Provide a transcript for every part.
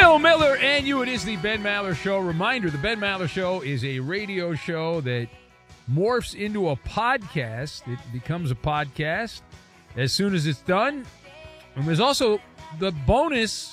Bill Miller and you. It is the Ben Maller Show. Reminder, the Ben Maller Show is a radio show that morphs into a podcast. It becomes a podcast as soon as it's done. And there's also the bonus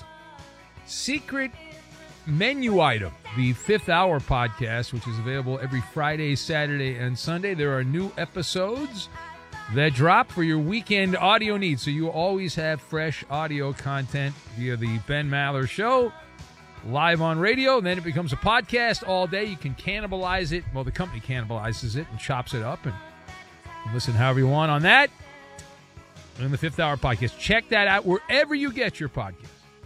secret menu item, the Fifth Hour podcast, which is available every Friday, Saturday, and Sunday. There are new episodes that drop for your weekend audio needs, so you always have fresh audio content via the Ben Maller Show, live on radio, and then it becomes a podcast all day. You can cannibalize it. Well, the company cannibalizes it and chops it up, and listen however you want on that. And the Fifth Hour podcast. Check that out wherever you get your podcast.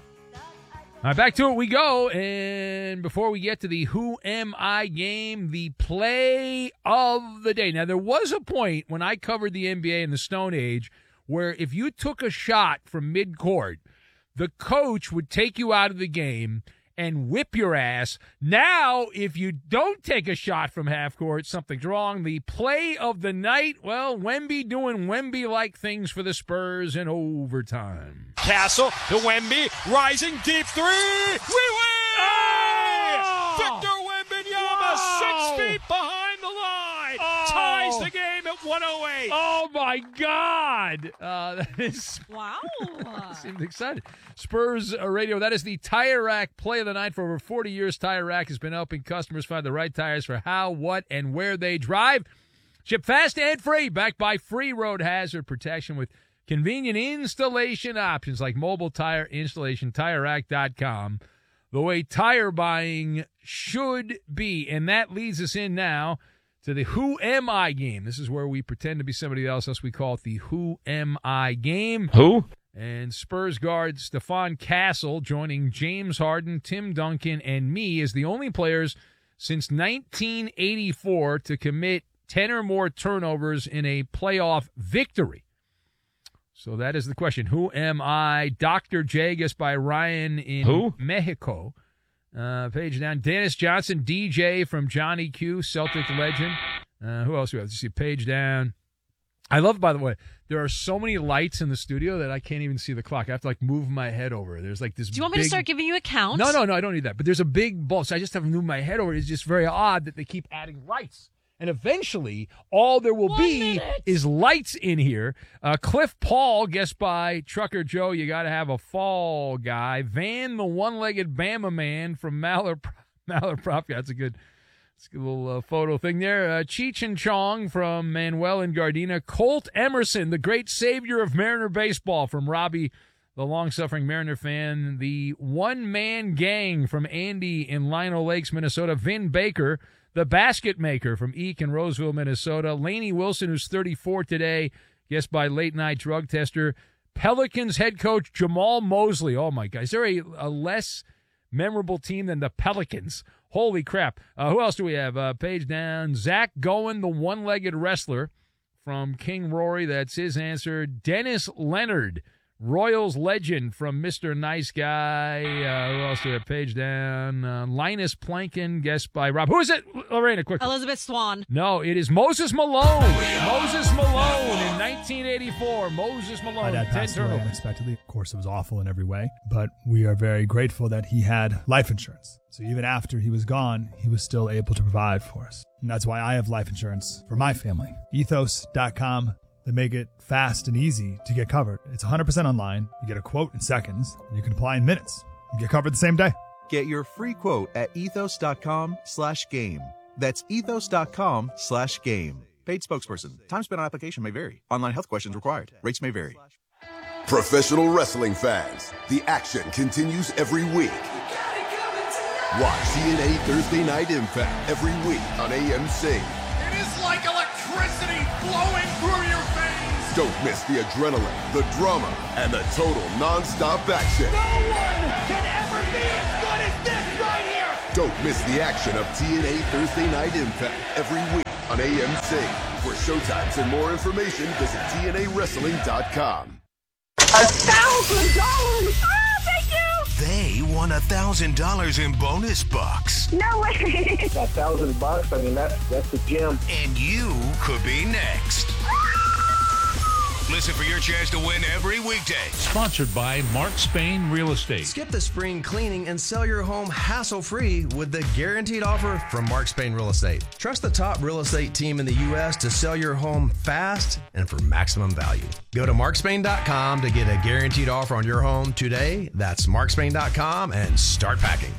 All right, back to it we go. And before we get to the Who Am I game, the play of the day. Now, there was a point when I covered the NBA in the Stone Age where if you took a shot from midcourt, the coach would take you out of the game and whip your ass. Now, if you don't take a shot from half court, something's wrong. The play of the night, well, Wemby doing Wemby-like things for the Spurs in overtime. Castle to Wemby, rising deep three. We win! Oh! Victor Wembanyama, 6 feet behind the line. Ties the game at 108. Oh, my God. That is... Wow. Seemed excited. Spurs Radio, that is the Tire Rack play of the night. For over 40 years, Tire Rack has been helping customers find the right tires for how, what, and where they drive. Ship fast and free, backed by free road hazard protection with convenient installation options like mobile tire installation, TireRack.com. The way tire buying should be. And that leads us in now to the Who Am I game. This is where we pretend to be somebody else. Thus we call it the Who Am I game. Who? And Spurs guard Stephon Castle joining James Harden, Tim Duncan, and me as the only players since 1984 to commit 10 or more turnovers in a playoff victory. So that is the question. Who am I? Dr. J, guessed by Ryan in Mexico. Page down. Dennis Johnson, DJ from Johnny Q, Celtic legend. Who else do we have? Let's see. Page down. I love, by the way, there are so many lights in the studio that I can't even see the clock. I have to, move my head over. There's, this Do you want me to start giving you a count? No, I don't need that. But there's a big bulb, so I just have to move my head over. It's just very odd that they keep adding lights. And eventually, all there will be is lights in here. Cliff Paul, guessed by Trucker Joe, you got to have a fall guy. Van, the one-legged Bama man from Maller Prop. Yeah, that's a good little photo thing there. Cheech and Chong from Manuel and Gardena. Colt Emerson, the great savior of Mariner baseball from Robbie, the long-suffering Mariner fan. The one-man gang from Andy in Lino Lakes, Minnesota. Vin Baker, the basket maker from Eek in Roseville, Minnesota. Laney Wilson, who's 34 today, guessed by late-night drug tester. Pelicans head coach Jamal Mosley. Oh, my God. Is there a less memorable team than the Pelicans? Holy crap. Who else do we have? Page down. Zach Gowen, the one-legged wrestler from King Rory. That's his answer. Dennis Leonard, Royals legend from Mr. Nice Guy. Who else do we have? Page down. Linus Plankin, guessed by Rob. Who is it? Lorena, quick. Elizabeth Swan. No, it is Moses Malone. Moses Malone in 1984. Moses Malone. My dad passed away unexpectedly. Of course, it was awful in every way, but we are very grateful that he had life insurance. So even after he was gone, he was still able to provide for us. And that's why I have life insurance for my family. Ethos.com. They make it fast and easy to get covered. It's 100% online. You get a quote in seconds, and you can apply in minutes. You get covered the same day. Get your free quote at ethos.com/game. That's ethos.com/game. Paid spokesperson. Time spent on application may vary. Online health questions required. Rates may vary. Professional wrestling fans, the action continues every week. Watch TNA Thursday Night Impact every week on AMC. It is like electricity flowing through your veins. Don't miss the adrenaline, the drama, and the total non-stop action. No one can ever be as good as this right here. Don't miss the action of TNA Thursday Night Impact every week on AMC. For showtimes and more information, visit TNAWrestling.com. $1,000! Thank you! They won $1,000 in bonus bucks. No way! That $1,000, I mean, that's the gem. And you could be next. Listen for your chance to win every weekday. Sponsored by Mark Spain Real Estate. Skip the spring cleaning and sell your home hassle-free with the guaranteed offer from Mark Spain Real Estate. Trust the top real estate team in the U.S. to sell your home fast and for maximum value. Go to markspain.com to get a guaranteed offer on your home today. That's markspain.com and start packing.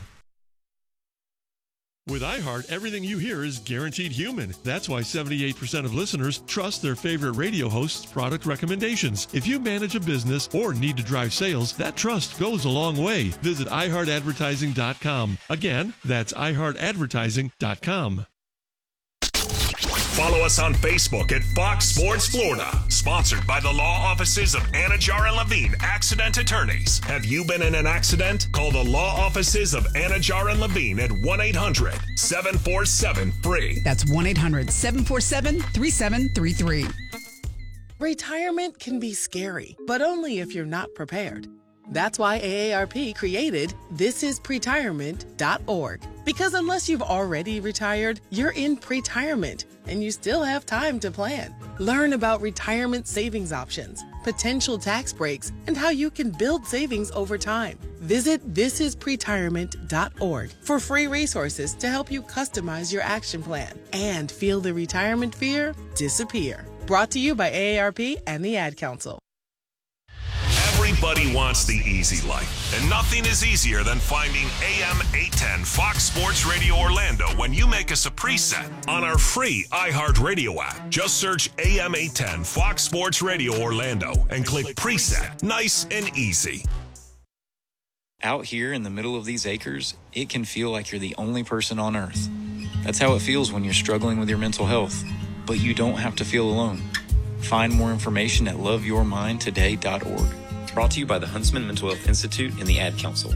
With iHeart, everything you hear is guaranteed human. That's why 78% of listeners trust their favorite radio host's product recommendations. If you manage a business or need to drive sales, that trust goes a long way. Visit iHeartAdvertising.com. Again, that's iHeartAdvertising.com. Follow us on Facebook at Fox Sports Florida. Sponsored by the law offices of Anajar and Levine, accident attorneys. Have you been in an accident? Call the law offices of Anajar and Levine at 1-800-747-FREE. That's 1-800-747-3733. Retirement can be scary, but only if you're not prepared. That's why AARP created thisispretirement.org. Because unless you've already retired, you're in pretirement, and you still have time to plan. Learn about retirement savings options, potential tax breaks, and how you can build savings over time. Visit thisispretirement.org for free resources to help you customize your action plan and feel the retirement fear disappear. Brought to you by AARP and the Ad Council. Everybody wants the easy life, and nothing is easier than finding AM 810 Fox Sports Radio Orlando when you make us a preset on our free iHeartRadio app. Just search AM 810 Fox Sports Radio Orlando and click preset. Nice and easy. Out here in the middle of these acres, it can feel like you're the only person on earth. That's how it feels when you're struggling with your mental health. But you don't have to feel alone. Find more information at loveyourmindtoday.org. Brought to you by the Huntsman Mental Health Institute and the Ad Council.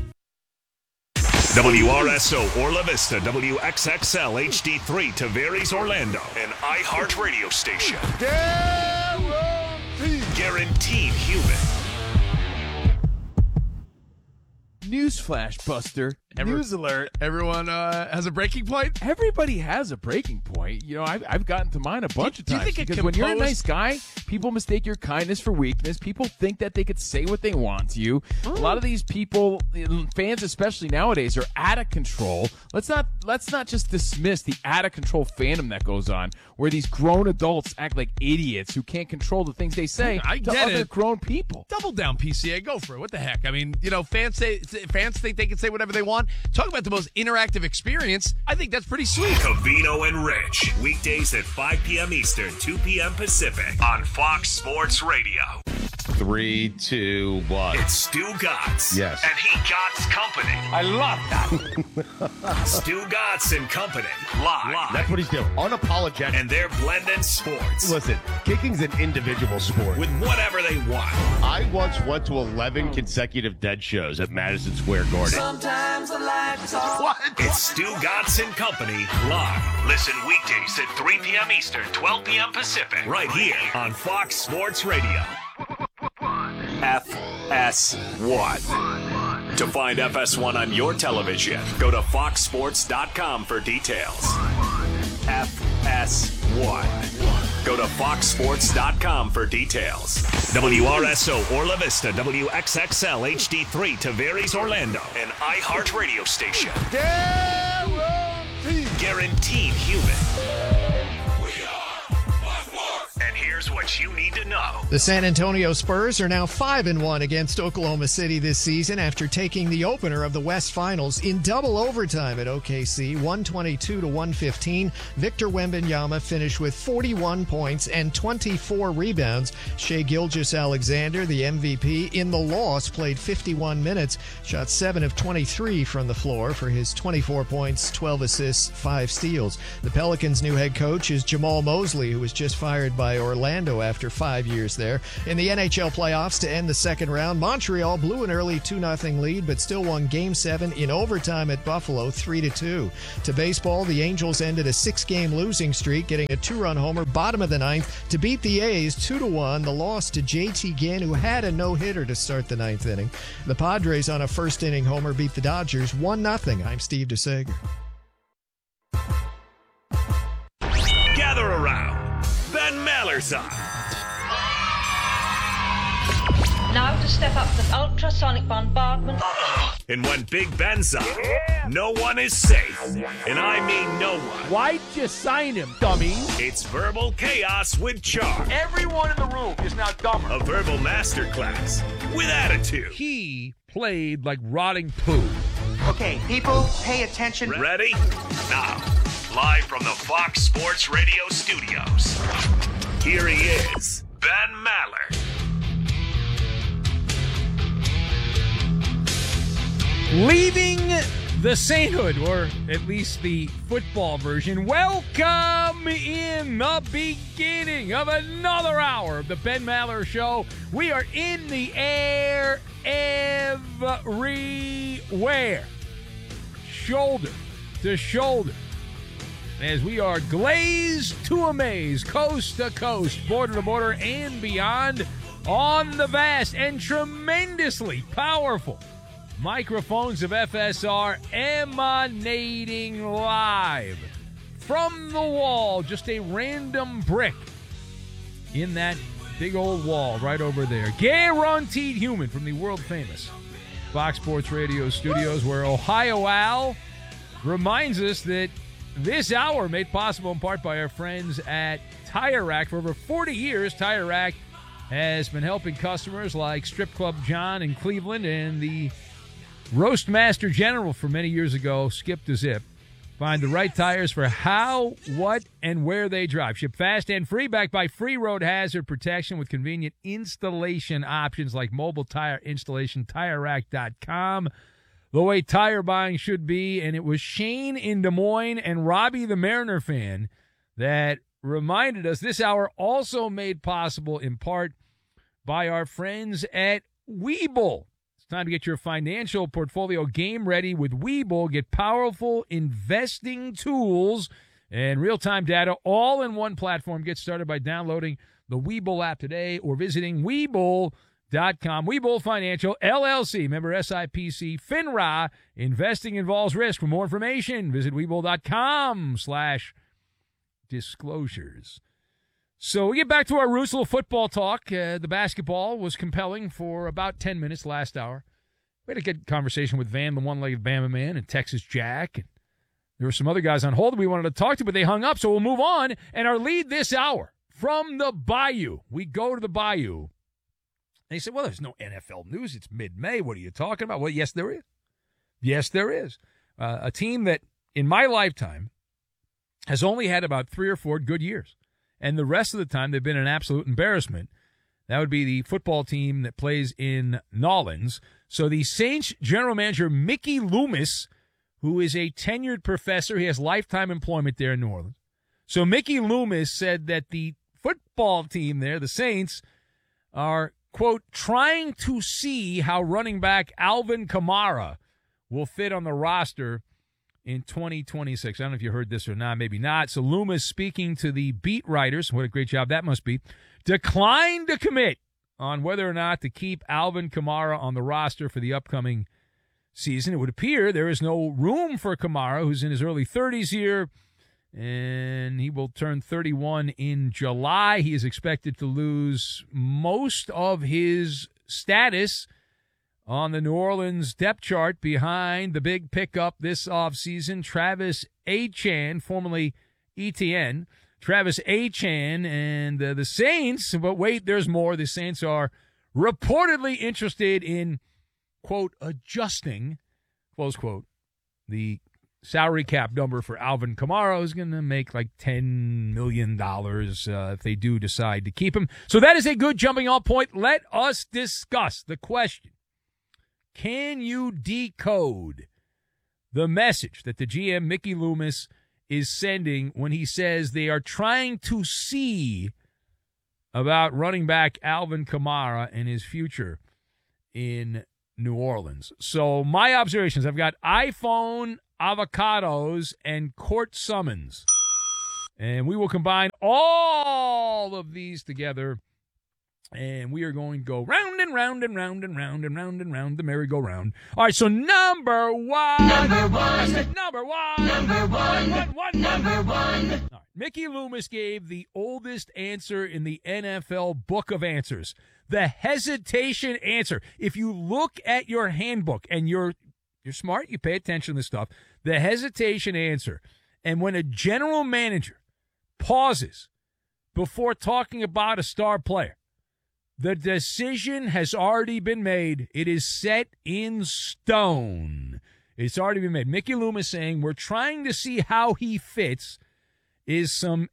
WRSO Orla Vista, WXXL HD3 Tavares Orlando, an iHeartRadio station. Guaranteed human. Newsflash, Buster. News alert. Everyone has a breaking point? Everybody has a breaking point. You know, I've gotten to mine a bunch of times. Do you think because when you're a nice guy, people mistake your kindness for weakness. People think that they could say what they want to you. A lot of these people, fans especially nowadays, are out of control. Let's not just dismiss the out of control fandom that goes on, where these grown adults act like idiots who can't control the things they say to other grown people. Double down, PCA. Go for it. What the heck? I mean, you know, fans think they can say whatever they want. Talk about the most interactive experience. I think that's pretty sweet. Covino and Rich, weekdays at 5 p.m. Eastern, 2 p.m. Pacific on Fox Sports Radio. 3, 2, 1. It's Stu Gotts. Yes. And he Gotts Company. I love that. Stu Gotts and Company. Live. That's what he's doing. Unapologetic. And they're blending sports. Listen, kicking's an individual sport. With whatever they want. I once went to 11 consecutive Dead shows at Madison Square Garden. Sometimes I like to talk. What? It's Stu Gotts and Company live. Listen weekdays at 3 p.m. Eastern, 12 p.m. Pacific. Right here on Fox Sports Radio. FS1. To find FS1 on your television, go to foxsports.com for details. FS1. Go to foxsports.com for details. WRSO Orla Vista, WXXL HD3 Tavares Orlando, an iHeartRadio station. Guaranteed human. And here's what you need to know. The San Antonio Spurs are now 5-1 against Oklahoma City this season after taking the opener of the West Finals in double overtime at OKC, 122-115. Victor Wembanyama finished with 41 points and 24 rebounds. Shai Gilgeous-Alexander, the MVP, in the loss, played 51 minutes, shot 7 of 23 from the floor for his 24 points, 12 assists, 5 steals. The Pelicans' new head coach is Jamal Mosley, who was just fired by Orlando after 5 years there. In the NHL playoffs to end the second round, Montreal blew an early 2-0 lead, but still won Game 7 in overtime at Buffalo 3-2. To baseball, the Angels ended a 6-game losing streak, getting a 2-run homer bottom of the ninth to beat the A's 2-1. The loss to JT Ginn, who had a no-hitter to start the ninth inning. The Padres on a first-inning homer beat the Dodgers 1-0. I'm Steve DeSager. Gather around. Ben Maller's on. Now to step up the ultrasonic bombardment. And when Big Ben's up, no one is safe. And I mean no one. Why'd you sign him, dummy? It's Verbal Chaos with Charm. Everyone in the room is now dumber. A verbal masterclass with attitude. He played like rotting poo. Okay, people, pay attention. Ready? Now, live from the Fox Sports Radio studios, here he is, Ben Maller. Leaving the sainthood, or at least the football version. Welcome in the beginning of another hour of the Ben Maller Show. We are in the air everywhere, shoulder to shoulder, as we are glazed to amaze, coast to coast, border to border, and beyond on the vast and tremendously powerful microphones of FSR, emanating live from the wall, just a random brick in that big old wall right over there. Guaranteed human from the world-famous Fox Sports Radio studios, where Ohio Al reminds us that this hour made possible in part by our friends at Tire Rack. For over 40 years, Tire Rack has been helping customers like Strip Club John in Cleveland and the Roastmaster General for many years ago, Skip to Zip. Find the right tires for how, what, and where they drive. Ship fast and free, backed by free road hazard protection with convenient installation options like mobile tire installation, TireRack.com. The way tire buying should be. And it was Shane in Des Moines and Robbie the Mariner fan that reminded us this hour also made possible in part by our friends at Webull. Time to get your financial portfolio game ready with Webull. Get powerful investing tools and real-time data all in one platform. Get started by downloading the Webull app today or visiting Webull.com. Webull Financial, LLC, member SIPC, FINRA. Investing involves risk. For more information, visit Webull.com/disclosures. So we get back to our roots, a little football talk. The basketball was compelling for about 10 minutes last hour. We had a good conversation with Van, the one-legged Bama man, and Texas Jack. And there were some other guys on hold we wanted to talk to, but they hung up, so we'll move on. And our lead this hour, from the Bayou. We go to the Bayou. They said, well, there's no NFL news. It's mid-May. What are you talking about? Well, yes, there is. Yes, there is. A team that, in my lifetime, has only had about 3 or 4 good years. And the rest of the time, they've been an absolute embarrassment. That would be the football team that plays in Nolens. So the Saints general manager, Mickey Loomis, who is a tenured professor, he has lifetime employment there in New Orleans. So Mickey Loomis said that the football team there, the Saints, are, quote, trying to see how running back Alvin Kamara will fit on the roster in 2026. I don't know if you heard this or not, maybe not. So Loomis, speaking to the beat writers, what a great job that must be, declined to commit on whether or not to keep Alvin Kamara on the roster for the upcoming season. It would appear there is no room for Kamara, who's in his early 30s here, and he will turn 31 in July. He is expected to lose most of his status on the New Orleans depth chart behind the big pickup this offseason, Travis Etienne, formerly ETN. Travis Etienne and the Saints, but wait, there's more. The Saints are reportedly interested in, quote, adjusting, close quote, the salary cap number for Alvin Kamara, who's going to make like $10 million if they do decide to keep him. So that is a good jumping off point. Let us discuss the question. Can you decode the message that the GM, Mickey Loomis, is sending when he says they are trying to see about running back Alvin Kamara and his future in New Orleans? So my observations, I've got iPhone, avocados, and court summons. And we will combine all of these together, and we are going to go round and round and round and round and round and round the merry-go-round. All right, so number one. I said number one. Number one. Number one. All right, Mickey Loomis gave the oldest answer in the NFL Book of Answers, the hesitation answer. If you look at your handbook, and you're smart, you pay attention to this stuff, the hesitation answer. And when a general manager pauses before talking about a star player, the decision has already been made. It is set in stone. It's already been made. Mickey Loomis saying we're trying to see how he fits is some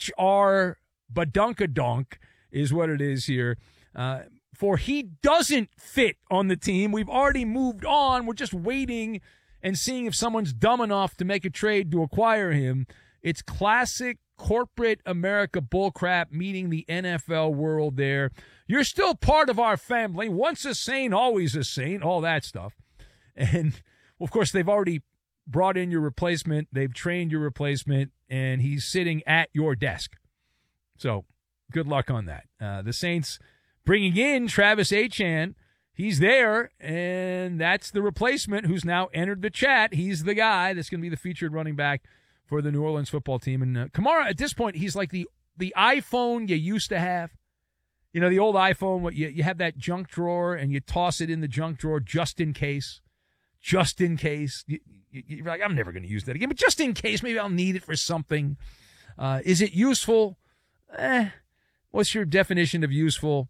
HR badunkadunk is what it is here. For he doesn't fit on the team. We've already moved on. We're just waiting and seeing if someone's dumb enough to make a trade to acquire him. It's classic corporate America bullcrap meeting the NFL world there. You're still part of our family. Once a saint, always a saint, all that stuff. And, well, of course, they've already brought in your replacement. They've trained your replacement, and he's sitting at your desk. So good luck on that. The Saints bringing in Travis Etienne. He's there, and that's the replacement who's now entered the chat. He's the guy that's going to be the featured running back for the New Orleans football team. And Kamara, at this point, he's like the iPhone you used to have. You know, the old iPhone, what you have that junk drawer, and you toss it in the junk drawer just in case. Just in case. You're like, I'm never going to use that again. But just in case, maybe I'll need it for something. Is it useful? What's your definition of useful?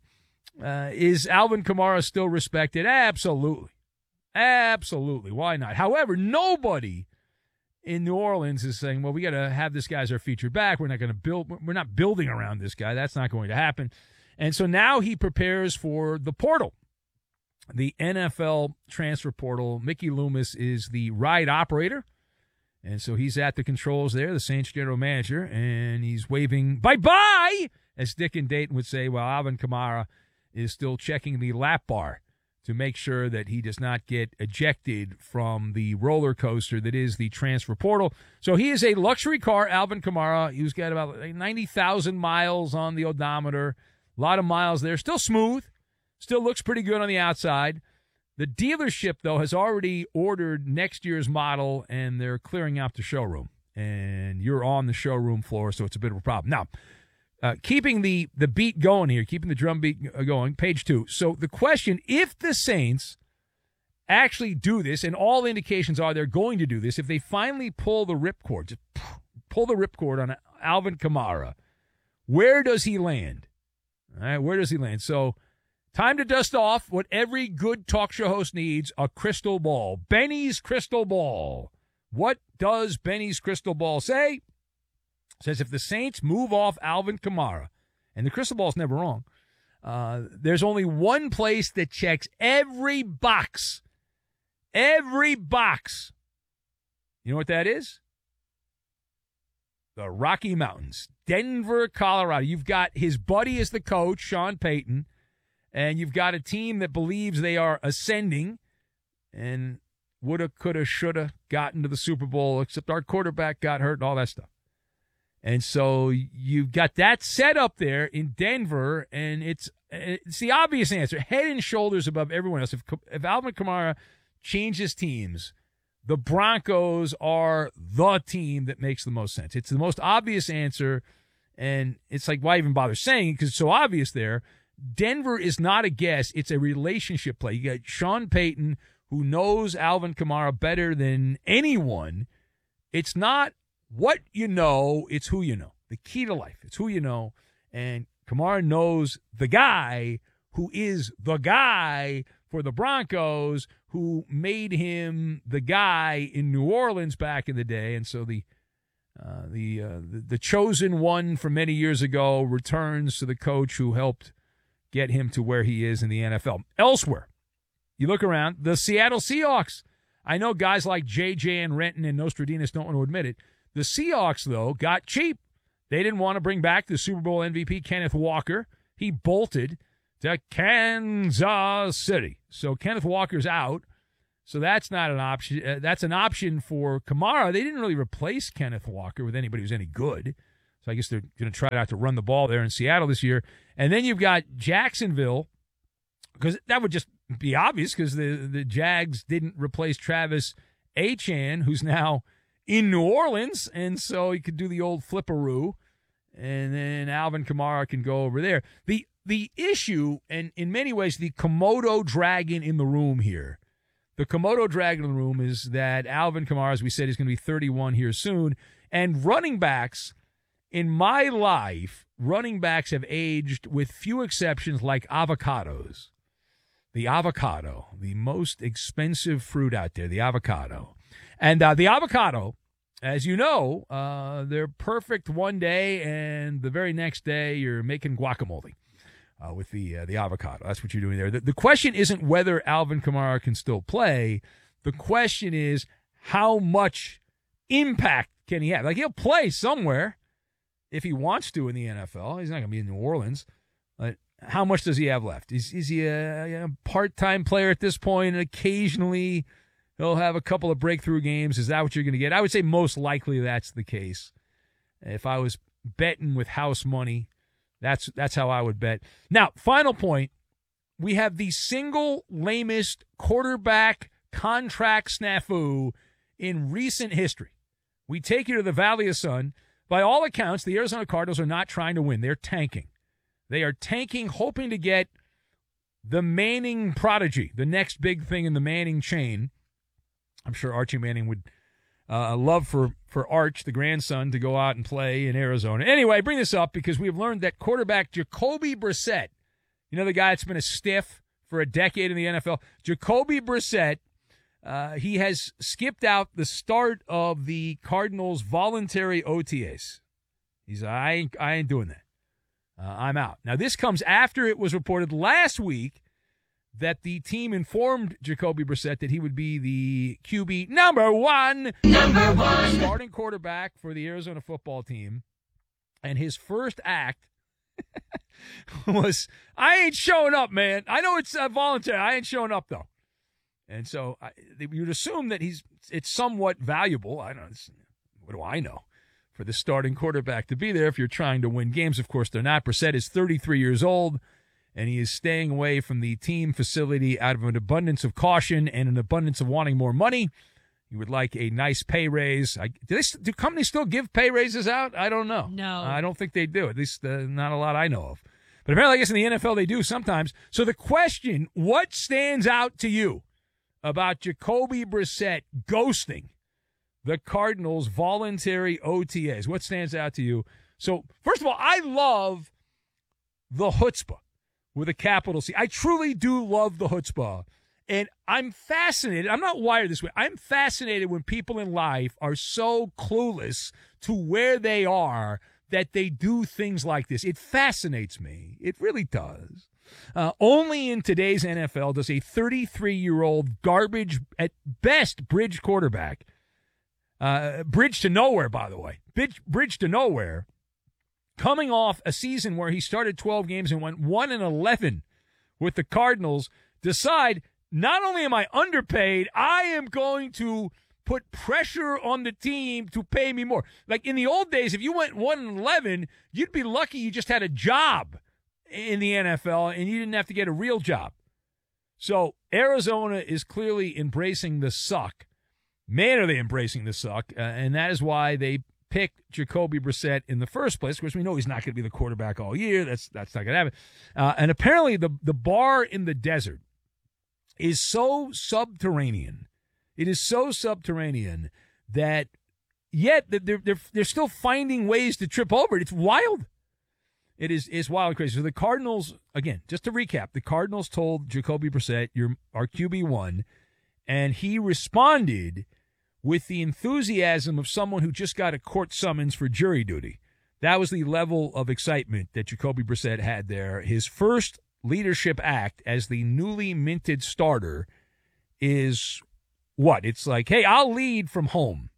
Is Alvin Kamara still respected? Absolutely. Absolutely. Why not? However, nobody in New Orleans is saying, well, we got to have this guy as our featured back. We're not building around this guy. That's not going to happen. And so now he prepares for the portal, the NFL transfer portal. Mickey Loomis is the ride operator. And so he's at the controls there, the Saints general manager, and he's waving bye-bye, as Dick and Dayton would say, while Alvin Kamara is still checking the lap bar to make sure that he does not get ejected from the roller coaster that is the transfer portal. So he is a luxury car, Alvin Kamara. He's got about 90,000 miles on the odometer. A lot of miles there. Still smooth. Still looks pretty good on the outside. The dealership, though, has already ordered next year's model, and they're clearing out the showroom. And you're on the showroom floor, so it's a bit of a problem. Now, keeping the beat going here, keeping the drum beat going, page 2. So the question, if the Saints actually do this, and all indications are they're going to do this, if they finally pull the ripcord, just pull the ripcord on Alvin Kamara, where does he land? All right, where does he land? So time to dust off what every good talk show host needs, a crystal ball. Benny's crystal ball. What does Benny's crystal ball say? It says if the Saints move off Alvin Kamara, and the crystal ball's never wrong, there's only one place that checks every box. Every box. You know what that is? The Rocky Mountains. Denver, Colorado. You've got his buddy as the coach, Sean Payton, and you've got a team that believes they are ascending and woulda, coulda, shoulda gotten to the Super Bowl, except our quarterback got hurt and all that stuff. And so you've got that set up there in Denver, and it's the obvious answer, head and shoulders above everyone else. If Alvin Kamara changes teams, the Broncos are the team that makes the most sense. It's the most obvious answer, and it's like, why even bother saying it? Because it's so obvious there. Denver is not a guess. It's a relationship play. You got Sean Payton, who knows Alvin Kamara better than anyone. It's not what you know, it's who you know. The key to life, it's who you know. And Kamara knows the guy who is the guy for the Broncos, who made him the guy in New Orleans back in the day. And so the chosen one from many years ago returns to the coach who helped get him to where he is in the NFL. Elsewhere, you look around, the Seattle Seahawks. I know guys like J.J. and Renton and Nostradamus don't want to admit it. The Seahawks, though, got cheap. They didn't want to bring back the Super Bowl MVP, Kenneth Walker. He bolted to Kansas City. So Kenneth Walker's out. So that's not an option. That's an option for Kamara. They didn't really replace Kenneth Walker with anybody who's any good. So I guess they're going to try out to run the ball there in Seattle this year. And then you've got Jacksonville, because that would just be obvious because the Jags didn't replace Travis Etienne, who's now in New Orleans, and so he could do the old flipperoo, and then Alvin Kamara can go over there. The issue, and in many ways the Komodo dragon in the room here, the Komodo dragon in the room is that Alvin Kamara, as we said, is going to be 31 here soon, and running backs, in my life, running backs have aged with few exceptions like avocados. The avocado, the most expensive fruit out there, the avocado. And the avocado, as you know, they're perfect one day, and the very next day you're making guacamole with the avocado. That's what you're doing there. The question isn't whether Alvin Kamara can still play. The question is how much impact can he have? Like, he'll play somewhere if he wants to in the NFL. He's not going to be in New Orleans. But how much does he have left? Is he a part-time player at this point? And occasionally he'll have a couple of breakthrough games. Is that what you're going to get? I would say most likely that's the case. If I was betting with house money, that's how I would bet. Now, final point. We have the single lamest quarterback contract snafu in recent history. We take you to the Valley of Sun. By all accounts, the Arizona Cardinals are not trying to win. They're tanking. They are tanking, hoping to get the Manning prodigy, the next big thing in the Manning chain. I'm sure Archie Manning would love for Arch, the grandson, to go out and play in Arizona. Anyway, I bring this up because we have learned that quarterback Jacoby Brissett, you know, the guy that's been a stiff for a decade in the NFL, Jacoby Brissett, he has skipped out the start of the Cardinals' voluntary OTAs. He's I ain't doing that. I'm out. Now, this comes after it was reported last week that the team informed Jacoby Brissett that he would be the QB number one starting quarterback for the Arizona football team. And his first act was, I ain't showing up, man. I know it's voluntary. I ain't showing up, though. And so you'd assume that it's somewhat valuable. I don't know. What do I know? For the starting quarterback to be there if you're trying to win games. Of course, they're not. Brissett is 33 years old, and he is staying away from the team facility out of an abundance of caution and an abundance of wanting more money. He would like a nice pay raise. Do companies still give pay raises out? I don't know. No. I don't think they do, at least not a lot I know of. But apparently, I guess in the NFL they do sometimes. So the question, what stands out to you about Jacoby Brissett ghosting the Cardinals' voluntary OTAs? What stands out to you? So, first of all, I love the chutzpah with a capital C. I truly do love the chutzpah. And I'm fascinated. I'm not wired this way. I'm fascinated when people in life are so clueless to where they are that they do things like this. It fascinates me. It really does. Only in today's NFL does a 33-year-old garbage, at best, bridge quarterback, bridge to nowhere, by the way, bridge to nowhere, coming off a season where he started 12 games and went 1-11 with the Cardinals, decide, not only am I underpaid, I am going to put pressure on the team to pay me more. Like in the old days, if you went 1-11, you'd be lucky you just had a job in the NFL and you didn't have to get a real job. So Arizona is clearly embracing the suck. Man, are they embracing the suck, and that is why they picked Jacoby Brissett in the first place, because we know he's not going to be the quarterback all year. That's not going to happen. And apparently the bar in the desert is so subterranean. It is so subterranean that yet they're still finding ways to trip over it. It's wild. It's wild and crazy. So the Cardinals, again, just to recap, the Cardinals told Jacoby Brissett, "You're our QB1," and he responded with the enthusiasm of someone who just got a court summons for jury duty. That was the level of excitement that Jacoby Brissett had there. His first leadership act as the newly minted starter is what? It's like, hey, I'll lead from home.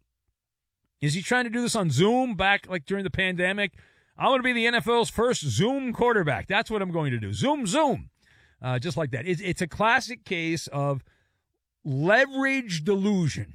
Is he trying to do this on Zoom back like during the pandemic? I'm going to be the NFL's first Zoom quarterback. That's what I'm going to do. Zoom. Just like that. It's a classic case of leverage delusion.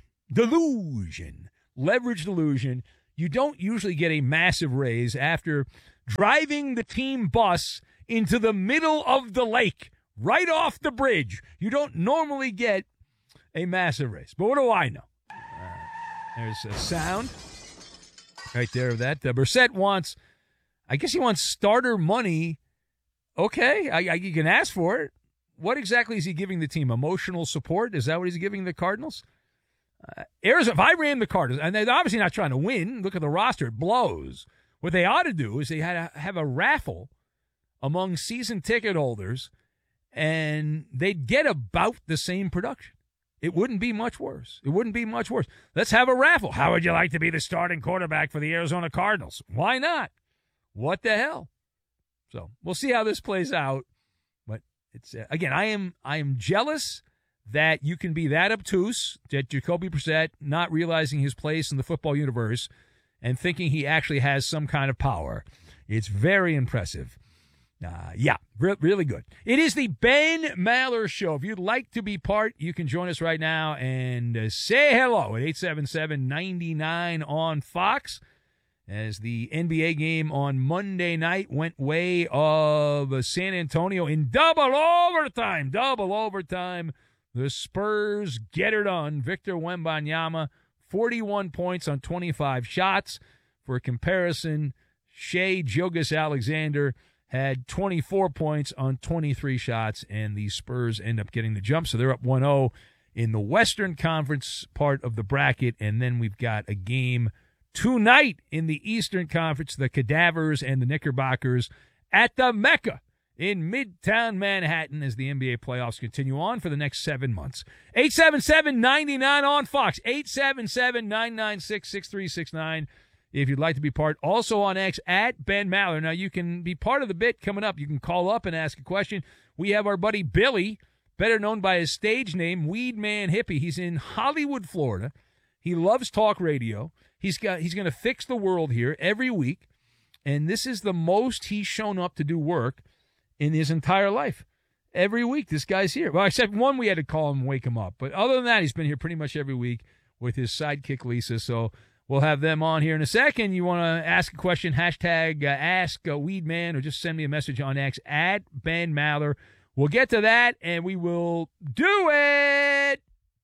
Leverage delusion. You don't usually get a massive raise after driving the team bus into the middle of the lake, right off the bridge. You don't normally get a massive raise. But what do I know? There's a sound right there of that. Brissett wants, I guess he wants starter money. Okay, you can ask for it. What exactly is he giving the team? Emotional support? Is that what he's giving the Cardinals? Arizona, if I ran the Cardinals, and they're obviously not trying to win, look at the roster, it blows. What they ought to do is they had to have a raffle among season ticket holders, and they'd get about the same production. It wouldn't be much worse. Let's have a raffle. How would you like to be the starting quarterback for the Arizona Cardinals? Why not? What the hell? So we'll see how this plays out. But it's again, I am jealous that you can be that obtuse, that Jacoby Brissett not realizing his place in the football universe and thinking he actually has some kind of power. It's very impressive. Really good. It is the Ben Maller Show. If you'd like to be part, you can join us right now and say hello at 877-99 on Fox. As the NBA game on Monday night went way of San Antonio in double overtime. The Spurs get her done. Victor Wembanyama, 41 points on 25 shots. For comparison, Shai Gilgeous-Alexander had 24 points on 23 shots, and the Spurs end up getting the jump. So they're up 1-0 in the Western Conference part of the bracket, and then we've got a game tonight in the Eastern Conference, the Cadavers and the Knickerbockers at the Mecca in Midtown Manhattan as the NBA playoffs continue on for the next 7 months. 877-99 on Fox, 877-996-6369. If you'd like to be part, also on X at Ben Maller. Now, you can be part of the bit coming up. You can call up and ask a question. We have our buddy Billy, better known by his stage name, Weed Man Hippie. He's in Hollywood, Florida. He loves talk radio. He's going to fix the world here every week, and this is the most he's shown up to do work in his entire life. Every week, this guy's here. Well, except one, we had to call him and wake him up. But other than that, he's been here pretty much every week with his sidekick, Lisa. So we'll have them on here in a second. You want to ask a question, hashtag #AskWeedman, or just send me a message on X at Ben Maller. We'll get to that, and we will do it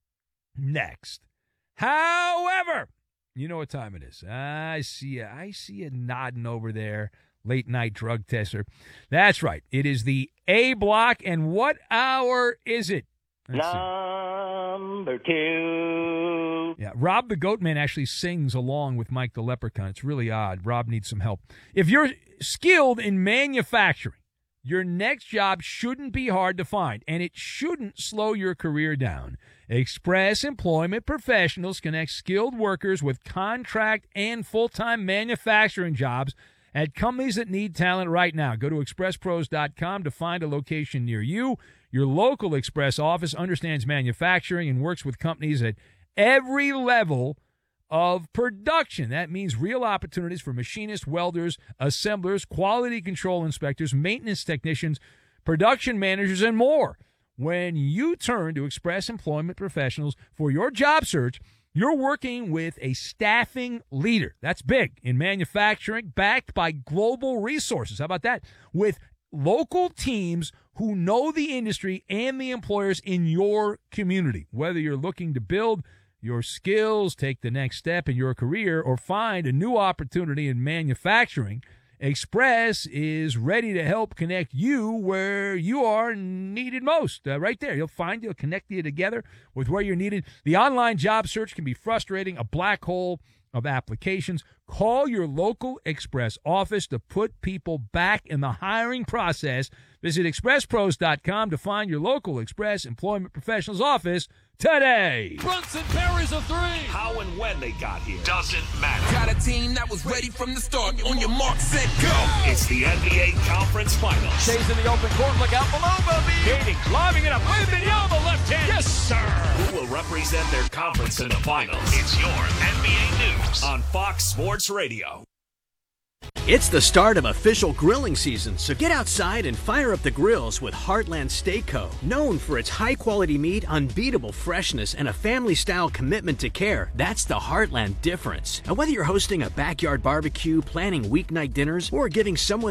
next. However, you know what time it is. I see you nodding over there, late night drug tester. That's right. It is the A block, and what hour is it? Number 2. Yeah, Rob the Goatman actually sings along with Mike the Leprechaun. It's really odd. Rob needs some help. If you're skilled in manufacturing, your next job shouldn't be hard to find, and it shouldn't slow your career down. Express Employment Professionals connect skilled workers with contract and full-time manufacturing jobs at companies that need talent right now. Go to expresspros.com to find a location near you. Your local Express office understands manufacturing and works with companies at every level of production. That means real opportunities for machinists, welders, assemblers, quality control inspectors, maintenance technicians, production managers, and more. When you turn to Express Employment Professionals for your job search, you're working with a staffing leader. That's big in manufacturing, backed by global resources. How about that? With local teams who know the industry and the employers in your community. Whether you're looking to build your skills, take the next step in your career, or find a new opportunity in manufacturing, Express is ready to help connect you where you are needed most. Right there. You'll connect you together with where you're needed. The online job search can be frustrating, a black hole of applications. Call your local Express office to put people back in the hiring process. Visit expresspros.com to find your local Express Employment Professionals office today. Brunson parries a 3. How and when they got here doesn't matter. Got a team that was ready from the start. On your mark, set, go. It's the NBA Conference Finals. Stays in the open court. Look out below, Bobby. Katie lobbing it up. Wembanyama left hand. Yes, sir. Who will represent their conference in the finals? It's your NBA News on Fox Sports Radio. It's the start of official grilling season, so get outside and fire up the grills with Heartland Steak Co. Known for its high-quality meat, unbeatable freshness, and a family-style commitment to care, that's the Heartland difference. And whether you're hosting a backyard barbecue, planning weeknight dinners, or giving someone